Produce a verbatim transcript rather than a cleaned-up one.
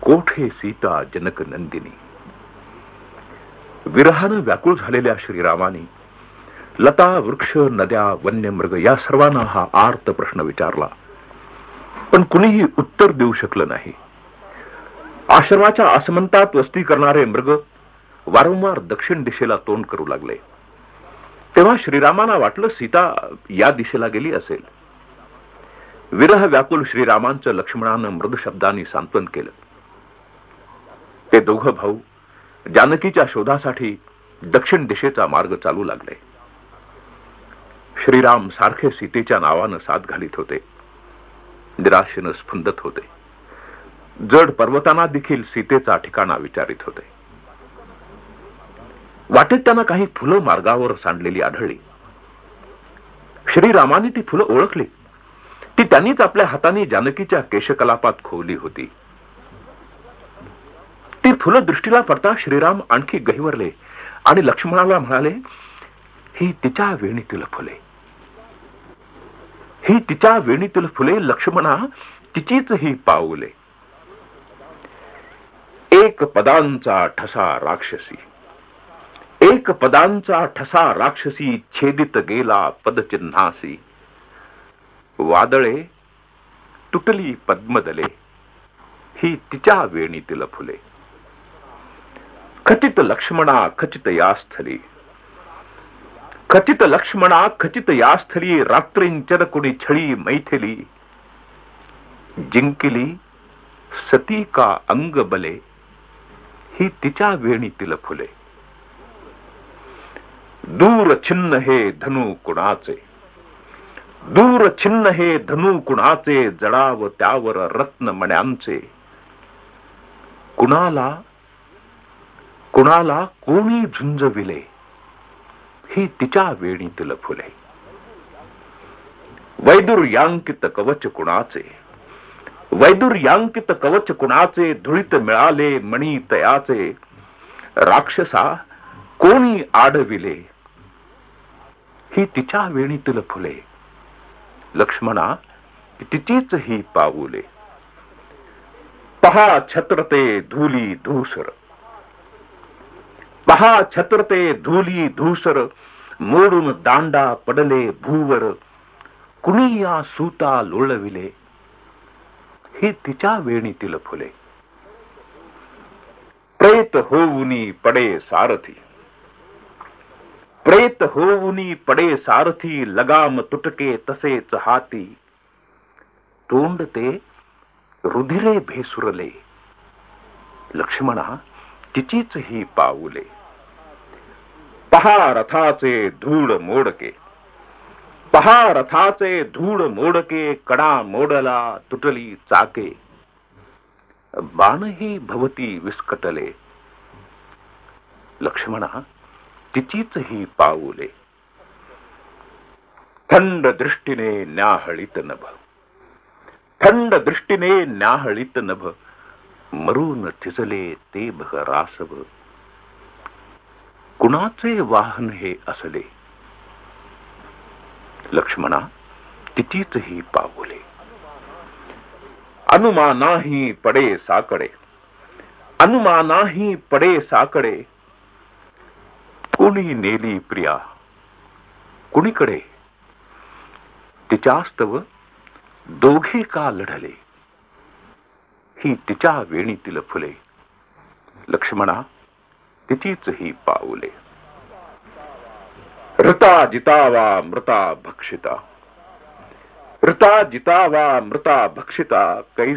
कोठे सीता जनक नंदिनी. विरहानं व्याकुळ झालेल्या श्रीरामाने लता वृक्ष नद्या वन्यमृग या सर्वांना हा आर्त प्रश्न विचारला, पण कुणीही उत्तर देऊ शकलं नाही. आश्रमाच्या आसमंतात वस्ती करणारे मृग वारंवार दक्षिण दिशेला तोंड करू लागले. तेव्हा श्रीरामांना वाटलं सीता या दिशेला गेली असेल. विरह व्याकुल श्रीरामांचं लक्ष्मणानं मृदू शब्दांनी सांत्वन केलं. ते दोघं भाऊ जानकीच्या शोधासाठी दक्षिण दिशेचा मार्ग चालू लागले. श्रीराम सारखे सीतेच्या नावानं साथ घालीत होते, निराशेनं स्फुंदत होते. जड पर्वतांना देखील सीतेचा ठिकाणा विचारित होते. वाटेत त्यांना काही फुलं मार्गावर सांडलेली आढळली. श्रीरामाने ती फुलं ओळखली. ती त्यांनीच आपल्या हाताने जानकीच्या केशकलापात खोवली होती. ती फुलं दृष्टीला पडता श्रीराम आणखी गहिवरले आणि लक्ष्मणाला म्हणाले, ही तिच्या वेणीतील फुले, ही तिच्या वेणीतील फुले. लक्ष्मणा तिचीच ही पाऊले. एक पदांचा ठसा राक्षसी, एक पदांचा ठसा राक्षसी, छेदित गेला पदचिन्हासी. वादळे तुटली पद्मदले, ही तिच्या वेणीतील फुले. खचित लक्ष्मणा खचित या स्थली, खचित लक्ष्मणा खचित या स्थली. रात्रींचर कुणी छळी मैथिली, जिंकिली सती का अंग बले, ही तिच्या वेणीतील फुले. दूर छिन्न हे धनु कुणाचे, दूर छिन्न हे धनु कुणाचे. जडाव त्यावर रत्न मण्यांचे, कुणाला कुणाला कोणी झुंजविले, ही तिच्या वेणीतील फुले. वैदुर्यांकित कवच कुणाचे, वैदुर्यांकित कवच कुणाचे. धुळीत मिळाले मणी तयाचे, राक्षसा कोणी आडविले, ही तिच्या वेणीतील फुले. लक्ष्मणा तिचीच ही पाऊले. पहा छत्रते धुली धूसर, पहा छत्रते धुली धूसर. मोडून दांडा पडले भूवर, कुणी या सूता लोळविले, ही तिच्या वेणीतील फुले. प्रेत होऊनी पडे सारथी, प्रेत होऊनी पडे सारथी. लगाम तुटके तसेच हाती, तोंड ते रुधिरे भेसुरले. लक्ष्मणा तिचीच ही पाऊले. पहा रथाचे धूळ मोडके, पहा रथाचे धूळ मोडके. कडा मोडला तुटली चाके, बाणही भवती विस्कटले. लक्ष्मणा तिचीच ही पाऊले. थंड दृष्टीने न्याहळीत नभ, थंड दृष्टीने न्याहळीत नभ. मरून थिजले ते भग रासव, कुणाचे वाहन हे असले. लक्ष्मणा तिचीच ही पाऊले. अनुमानाही पडे साकडे, अनुमानाही पडे साकडे. कोणी नेली प्रिया कुणीकडे, तिच्यास्तव दोघे का लढले, ही तिच्या वेणीतील फुले. लक्ष्मणा तिचीच ही पाऊले. ऋता जितावा मृता भक्षिता, ऋता जितावा मृता भक्षिता. कै